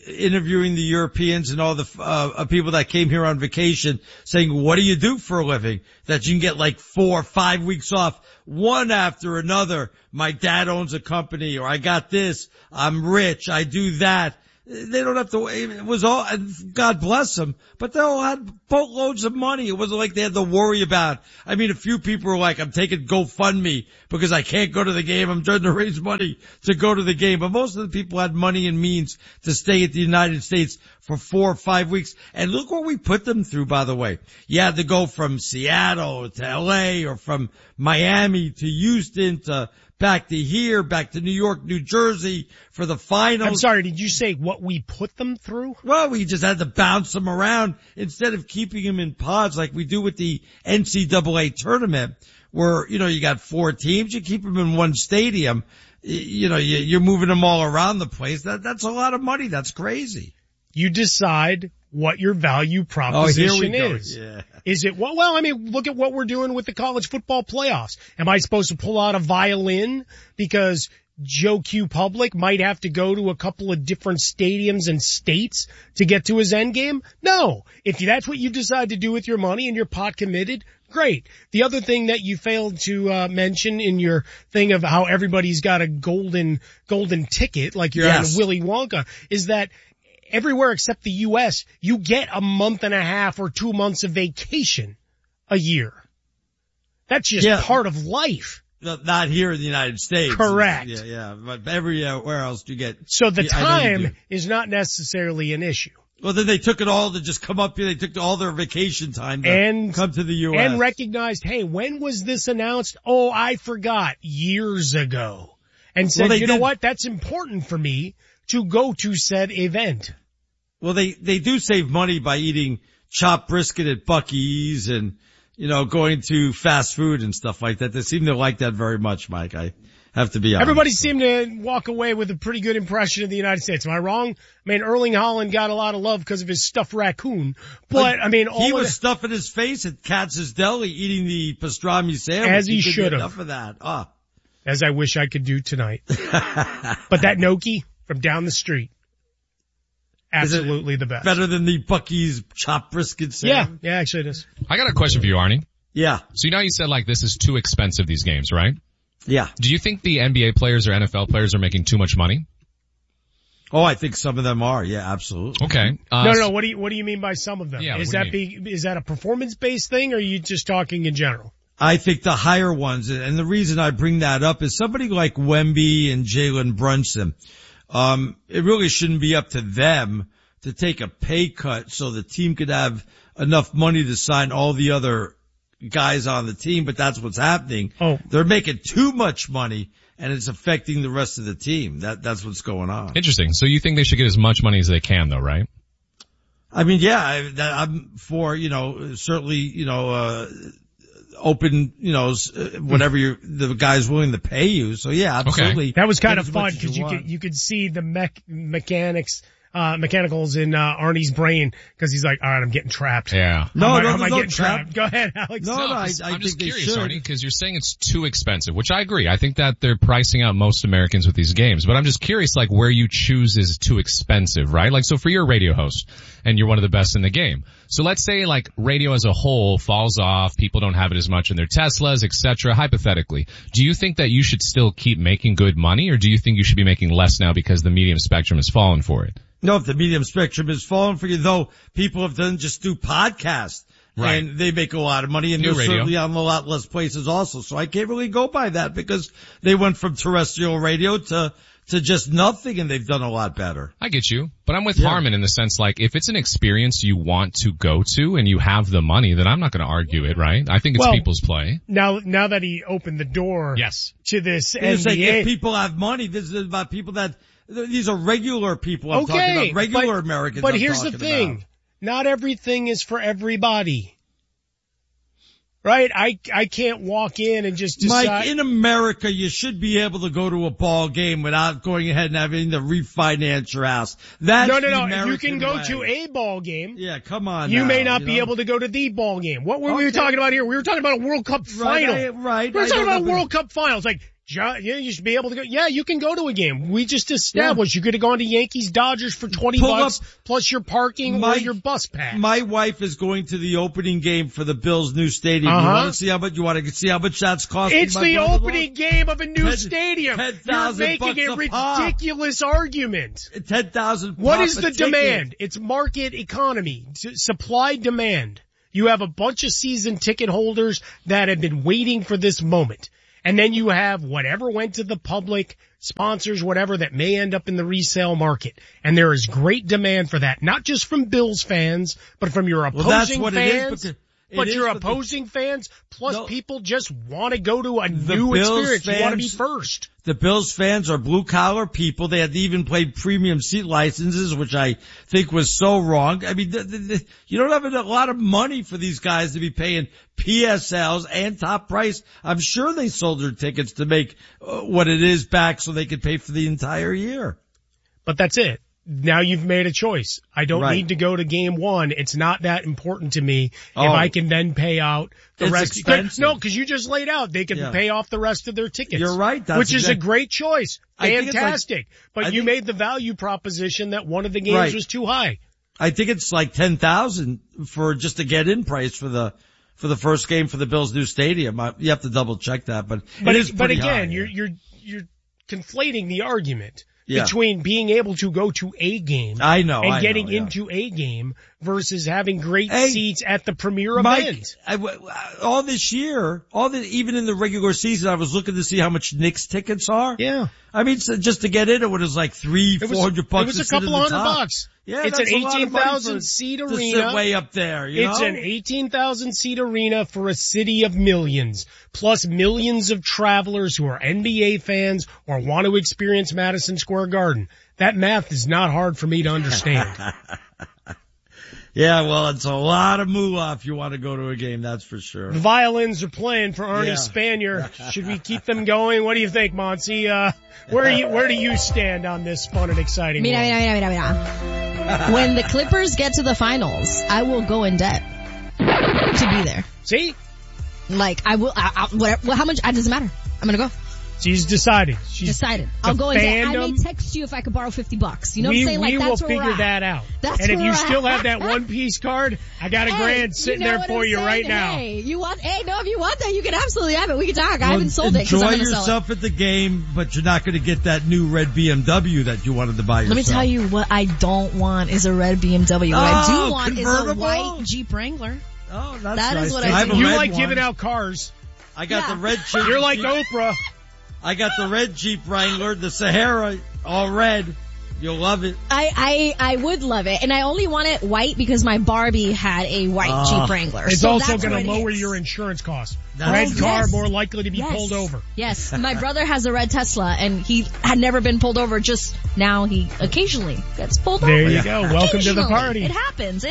the Europeans and all the people that came here on vacation saying, what do you do for a living? That you can get like 4 or 5 weeks off, one after another. My dad owns a company, or I got this, I'm rich, I do that. They don't have to, it was all, God bless them, but they all had boatloads of money. It wasn't like they had to worry about. I mean, a few people were like, I'm taking GoFundMe because I can't go to the game. I'm trying to raise money to go to the game. But most of the people had money and means to stay at the United States for 4 or 5 weeks. And look what we put them through, by the way. You had to go from Seattle to LA, or from Miami to Houston to back to here, back to New York, New Jersey for the finals. I'm sorry, did you say what we put them through? Well, we just had to bounce them around instead of keeping them in pods like we do with the NCAA tournament, where, you got 4 teams, you keep them in one stadium, you're moving them all around the place. That's a lot of money. That's crazy. You decide what your value proposition is. Yeah. Is it, well, I mean, look at what we're doing with the college football playoffs. Am I supposed to pull out a violin because Joe Q Public might have to go to a couple of different stadiums and states to get to his end game? No. If that's what you decide to do with your money and you're pot committed, great. The other thing that you failed to mention in your thing of how everybody's got a golden ticket, like you're on Willy Wonka, is that everywhere except the U.S., you get a month and a half or 2 months of vacation a year. That's just part of life. Not here in the United States. Correct. Yeah. But everywhere else you get. So the time is not necessarily an issue. Well, then they took it all to just come up here. They took all their vacation time to come to the U.S. And recognized, hey, when was this announced? Oh, I forgot. Years ago. And said, know what? That's important for me to go to said event. Well, they do save money by eating chopped brisket at Buc-ee's and, going to fast food and stuff like that. They seem to like that very much, Mike. I have to be honest. Everybody seemed to walk away with a pretty good impression of the United States. Am I wrong? I mean, Erling Haaland got a lot of love because of his stuffed raccoon, but I mean, he was stuffing his face at Katz's Deli eating the pastrami sandwich. As he should have. Enough of that. As I wish I could do tonight. But that gnocchi from down the street. Absolutely the best. Better than the Buc-ee's chopped brisket sandwich? Yeah, actually it is. I got a question for you, Arnie. Yeah. So you said like this is too expensive, these games, right? Yeah. Do you think the NBA players or NFL players are making too much money? Oh, I think some of them are. Yeah, absolutely. Okay. No. What do you mean by some of them? Yeah, is that a performance-based thing, or are you just talking in general? I think the higher ones, and the reason I bring that up is somebody like Wemby and Jalen Brunson. It really shouldn't be up to them to take a pay cut so the team could have enough money to sign all the other guys on the team, but that's what's happening. Oh. They're making too much money and it's affecting the rest of the team. That's what's going on. Interesting. So you think they should get as much money as they can though, right? I mean, yeah, I'm for, certainly, open, whatever the guy's willing to pay you. So yeah, absolutely. Okay. That was kind of fun because you could see the mechanicals in Arnie's brain because he's like, all right, I'm getting trapped. Yeah. How am I getting trapped? Go ahead, Alex. I'm just curious, Arnie, because you're saying it's too expensive, which I agree. I think that they're pricing out most Americans with these games, but I'm just curious, like, where you choose is too expensive, right? Like, so for your radio host, and you're one of the best in the game. So let's say, like, radio as a whole falls off, people don't have it as much in their Teslas, etc., hypothetically. Do you think that you should still keep making good money, or do you think you should be making less now because the medium spectrum has fallen for it? No, if the medium spectrum has fallen for you, though, people have done just do podcasts. Right. And they make a lot of money, and they're certainly on a lot less places also. So I can't really go by that because they went from terrestrial radio to just nothing, and they've done a lot better. I get you. But I'm with Harmon in the sense, like, if it's an experience you want to go to and you have the money, then I'm not going to argue it, right? I think it's people's play. Now that he opened the door to this NBA. Like, if people have money, this is about people these are regular people I'm talking about, regular Americans. But here's the thing. Not everything is for everybody. Right? I can't walk in and just decide. Mike, in America, you should be able to go to a ball game without going ahead and having to refinance your house. That's No. the If American you can go way. to a ball game. Yeah, come on. You now, may not be able to go to the ball game. What were we talking about here? We were talking about a World Cup final. Right. We were talking about World Cup finals. Like, you should be able to go. Yeah, you can go to a game. We just established you could have gone to Yankees Dodgers for $20 plus your parking or your bus pass. My wife is going to the opening game for the Bills' new stadium. You want to see how much that's costing? It's the opening game of a new stadium. You're making a ridiculous argument. 10,000. What is the demand? It's market economy, supply demand. You have a bunch of season ticket holders that have been waiting for this moment. And then you have whatever went to the public, sponsors, whatever, that may end up in the resale market. And there is great demand for that, not just from Bills fans, but from your opposing fans. Opposing fans, plus people just want to go to a new experience. You want to be first. The Bills fans are blue collar people. They had even played premium seat licenses, which I think was so wrong. I mean, you don't have a lot of money for these guys to be paying PSLs and top price. I'm sure they sold their tickets to make what it is back so they could pay for the entire year. But that's it. Now you've made a choice. I don't need to go to game one. It's not that important to me if I can then pay out the rest. Expensive. No, because you just laid out they can pay off the rest of their tickets. You're right. Which is a great choice. Fantastic. But you made the value proposition that one of the games was too high. I think it's like 10,000 for just a get in price for the first game for the Bills' new stadium. You have to double check that, but it is pretty high. You're conflating the argument. Between being able to go to a game and getting into a game versus having great seats at the premier event. All this year, even in the regular season, I was looking to see how much Knicks tickets are. Yeah. I mean, so just to get in, it was like $400. It was a couple $100. Yeah, it's an 18,000 seat arena. To sit way up there, It's an 18,000 seat arena for a city of millions, plus millions of travelers who are NBA fans or want to experience Madison Square Garden. That math is not hard for me to understand. Yeah, well, it's a lot of moolah if you want to go to a game, that's for sure. The violins are playing for Arnie Spanier. Should we keep them going? What do you think, Monty? Where do you stand on this fun and exciting one? Mira. When the Clippers get to the finals, I will go in debt to be there. See? Like, I will, whatever, how much, it doesn't matter. I'm gonna go. She's decided. I'll go in debt. I may text you if I could borrow $50. You know what I'm saying? Like, that's where we're at. We will figure that out. That's and if you still have that one-piece card, I got $1,000 sitting there for you right now. Hey, if you want that, you can absolutely have it. We can talk. I haven't sold it because I'm going to sell it. Enjoy yourself at the game, but you're not going to get that new red BMW that you wanted to buy yourself. Let me tell you what I don't want is a red BMW. What I do want is a white Jeep Wrangler. Oh, that's that nice. Is what I do. You like giving out cars. I got the red Jeep. You're like Oprah. I got the red Jeep Wrangler, the Sahara, all red. You'll love it. I would love it. And I only want it white because my Barbie had a white Jeep Wrangler. It's also going to lower your insurance costs. Red car more likely to be pulled over. Yes. My brother has a red Tesla and he had never been pulled over. Just now he occasionally gets pulled over. There you go. Welcome to the party. It happens.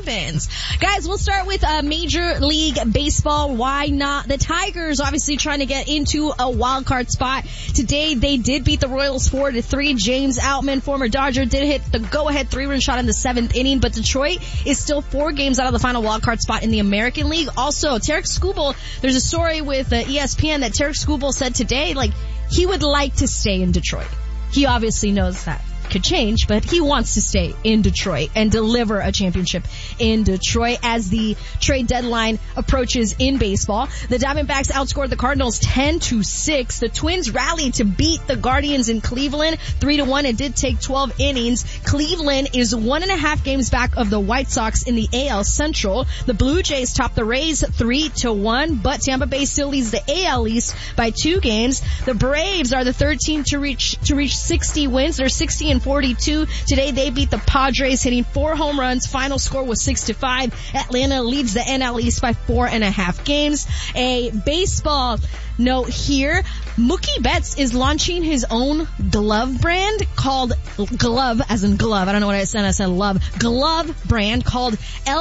Guys, we'll start with Major League Baseball. Why not? The Tigers obviously trying to get into a wild card spot. Today they did beat the Royals 4-3. James Outman, former Dodger, did hit the go-ahead 3-run shot in the 7th inning, but Detroit is still 4 games out of the final wild card spot in the American League. Also, Tarek Skubal, there's a story with ESPN that Tarek Skubal said today, like, he would like to stay in Detroit. He obviously knows that could change, but he wants to stay in Detroit and deliver a championship in Detroit as the trade deadline approaches in baseball. The Diamondbacks outscored the Cardinals 10-6. The Twins rallied to beat the Guardians in Cleveland 3-1. It did take 12 innings. Cleveland is 1.5 games back of the White Sox in the AL Central. The Blue Jays topped the Rays 3-1, but Tampa Bay still leads the AL East by 2 games. The Braves are the third team to reach 60 wins. They're 60-42. Today they beat the Padres, hitting 4 home runs. Final score was 6-5. Atlanta leads the NL East by 4.5 games. A baseball note here. Mookie Betts is launching his own glove brand called Glove, as in glove. I don't know what I said love. Glove brand called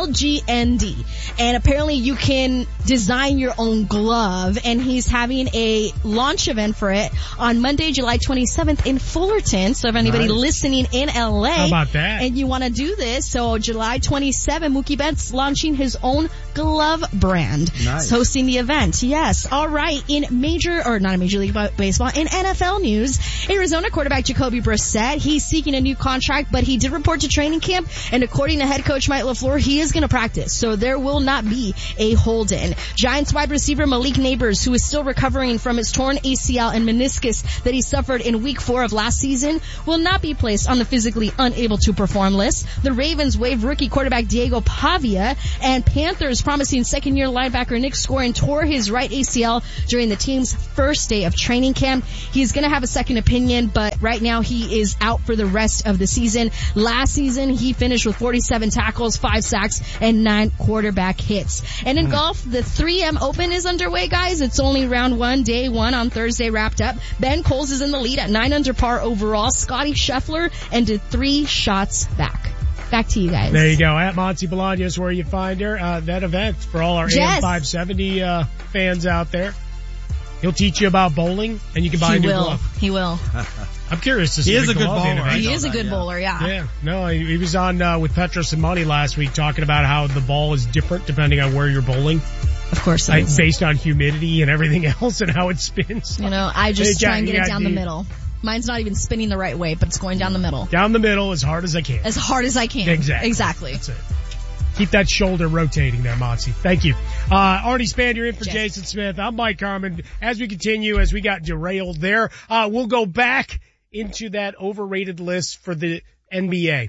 LGND. And apparently you can design your own glove, and he's having a launch event for it on Monday, July 27th in Fullerton. So if anybody listening in LA, how about that? And you want to do this, so July 27th, Mookie Betts launching his own glove brand. Nice. Hosting the event. Yes. All right. In not in Major League Baseball, in NFL news, Arizona quarterback Jacoby Brissett, he's seeking a new contract, but he did report to training camp, and according to head coach Mike LaFleur, he is going to practice, so there will not be a hold-in. Giants wide receiver Malik Nabers, who is still recovering from his torn ACL and meniscus that he suffered in week 4 of last season, will not be placed on the physically unable to perform list. The Ravens waived rookie quarterback Diego Pavia, and Panthers promising second-year linebacker Nick Scorin tore his right ACL during the team's first day of training camp. He's going to have a second opinion, but right now he is out for the rest of the season. Last season, he finished with 47 tackles, 5 sacks, and 9 quarterback hits. And in golf, the 3M Open is underway, guys. It's only round 1, day 1 on Thursday wrapped up. Ben Coles is in the lead at 9 under par overall. Scotty Scheffler ended 3 shots back. Back to you guys. There you go. At Monty Bolaños, where you find her. That event for all our AM 570 fans out there. He'll teach you about bowling, and you can buy a new glove. He will. I'm curious to see. He is a good bowler. He is a good bowler, yeah. Yeah. No, he was on with Petros and Money last week talking about how the ball is different depending on where you're bowling. Of course it is. Based on humidity and everything else and how it spins. You know, I just try and get it down the middle. Mine's not even spinning the right way, but it's going down the middle. Down the middle as hard as I can. As hard as I can. Exactly. That's it. Keep that shoulder rotating there, Monty. Thank you. Arnie Spander in for Jason Smith. I'm Mike Harmon. As we continue, as we got derailed there, we'll go back into that overrated list for the NBA.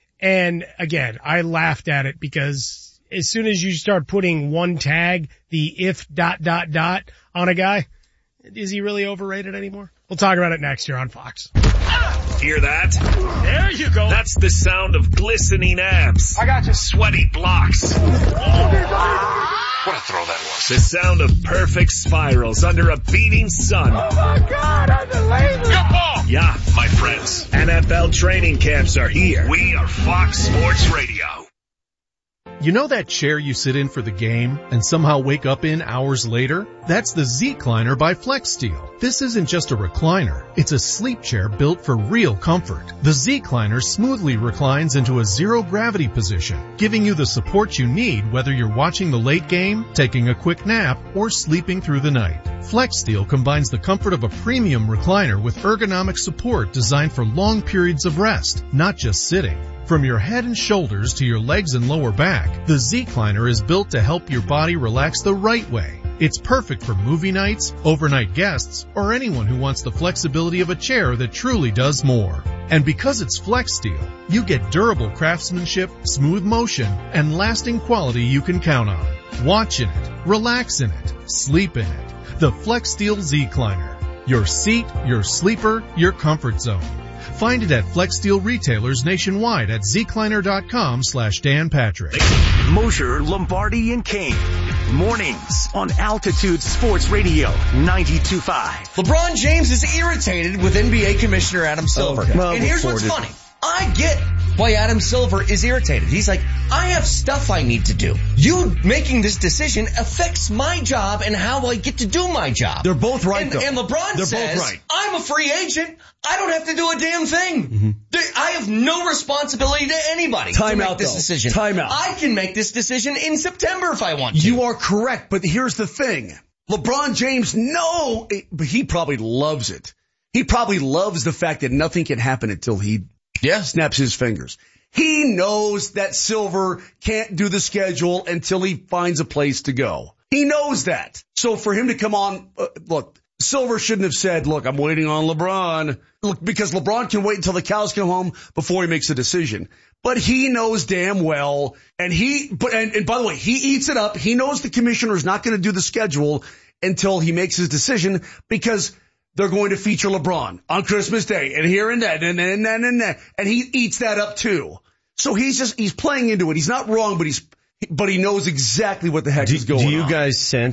And again, I laughed at it because as soon as you start putting one tag, the if ... on a guy, is he really overrated anymore? We'll talk about it next year on Fox. Hear that? There you go. That's the sound of glistening abs. I got you. Sweaty blocks. What a throw that was. The sound of perfect spirals under a beating sun. Oh my God, I'm the laser. Good ball. Yeah, my friends. NFL training camps are here. We are Fox Sports Radio. You know that chair you sit in for the game and somehow wake up in hours later? That's the Z-Cliner by FlexSteel. This isn't just a recliner. It's a sleep chair built for real comfort. The Z-Cliner smoothly reclines into a zero-gravity position, giving you the support you need whether you're watching the late game, taking a quick nap, or sleeping through the night. FlexSteel combines the comfort of a premium recliner with ergonomic support designed for long periods of rest, not just sitting. From your head and shoulders to your legs and lower back, the Z-Cliner is built to help your body relax the right way. It's perfect for movie nights, overnight guests, or anyone who wants the flexibility of a chair that truly does more. And because it's FlexSteel, you get durable craftsmanship, smooth motion, and lasting quality you can count on. Watch in it, relax in it, sleep in it. The FlexSteel Z-Cliner. Your seat, your sleeper, your comfort zone. Find it at FlexSteel retailers nationwide at zcliner.com/Dan Patrick. Mosher, Lombardi, and King. Mornings on Altitude Sports Radio 92.5. LeBron James is irritated with NBA Commissioner Adam Silver. Okay. Well, and here's what's funny. I get why Adam Silver is irritated. He's like, I have stuff I need to do. You making this decision affects my job and how I get to do my job. They're both right, though. And LeBron They're says, both right. I'm a free agent. I don't have to do a damn thing. Mm-hmm. I have no responsibility to anybody to make this decision. Time out. I can make this decision in September if I want to. You are correct, but here's the thing. LeBron James, but he probably loves it. He probably loves the fact that nothing can happen until he snaps his fingers. He knows that Silver can't do the schedule until he finds a place to go. He knows that. So for him to come on, look, Silver shouldn't have said, look, I'm waiting on LeBron. Look, because LeBron can wait until the cows come home before he makes a decision. But he knows damn well, and by the way, he eats it up. He knows the commissioner is not going to do the schedule until he makes his decision because they're going to feature LeBron on Christmas Day and here and that and that. And he eats that up too. So he's playing into it. He's not wrong, but he knows exactly what the heck is going on. Do you guys sense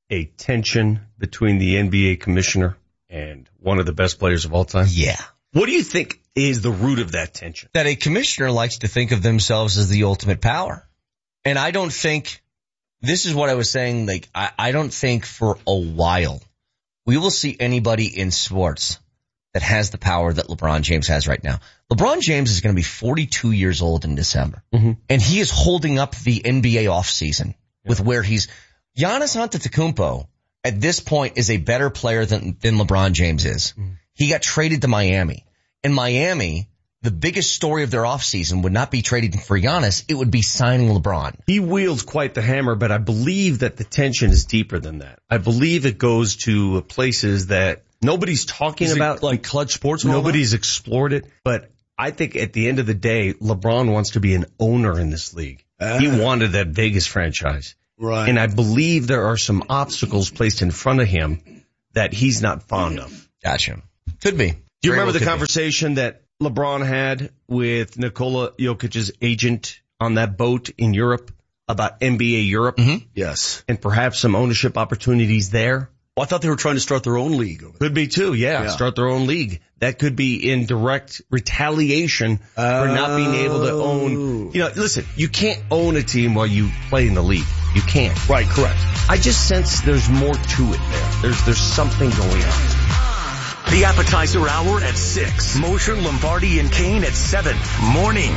a tension between the NBA commissioner and one of the best players of all time? Yeah. What do you think is the root of that tension? That a commissioner likes to think of themselves as the ultimate power. And I don't think, this is what I was saying, like, I don't think for a while we will see anybody in sports that has the power that LeBron James has right now. LeBron James is going to be 42 years old in December. Mm-hmm. And he is holding up the NBA offseason with where he's, Giannis Antetokounmpo at this point is a better player than LeBron James is. Mm-hmm. He got traded to Miami. In Miami, the biggest story of their offseason would not be trading for Giannis. It would be signing LeBron. He wields quite the hammer, but I believe that the tension is deeper than that. I believe it goes to places that nobody's talking about. Like clutch sports? Nobody's explored it. But I think at the end of the day, LeBron wants to be an owner in this league. He wanted that Vegas franchise. Right. And I believe there are some obstacles placed in front of him that he's not fond of. Gotcha. Could be. Do you remember the conversation that LeBron had with Nikola Jokic's agent on that boat in Europe about NBA Europe? Mm-hmm. Yes. And perhaps some ownership opportunities there? Well, I thought they were trying to start their own league over there. Could be too, yeah. Start their own league. That could be in direct retaliation for not being able to own. You know, listen, you can't own a team while you play in the league. You can't. Right, correct. I just sense there's more to it there. There's something going on. The appetizer hour at 6. Mosher, Lombardi, and Kane at 7. Morning.